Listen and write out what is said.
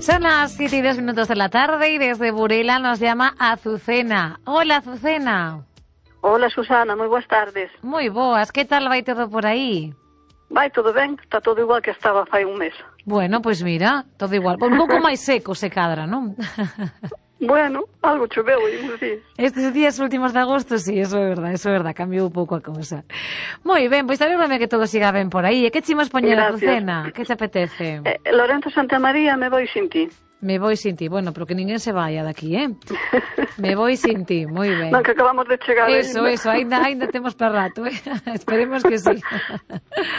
Son las 7:02 de la tarde y desde Burela nos llama Azucena. Hola, Azucena. Hola, Susana, moi boas tardes. Moi boas, que tal vai todo por aí? Vai todo ben, está todo igual que estaba fai un mes. Bueno, pois mira, todo igual. Un pouco máis seco se cadra, non? Bueno, algo choveu, sí. Estes días últimos de agosto, sí, eso é verdade, cambiou un pouco a cousa. Moi ben, pois alégrame que todo siga ben por aí. E que chimos poñer a Azucena? Que te apetece? Lorenzo Santamaría, me voi sin ti. Me voi sin ti. Bueno, pero que ninguén se vaya daqui, Me voi sin ti, moi ben. Non, que acabamos de chegar. Eso, ainda temos para rato, Esperemos que sí.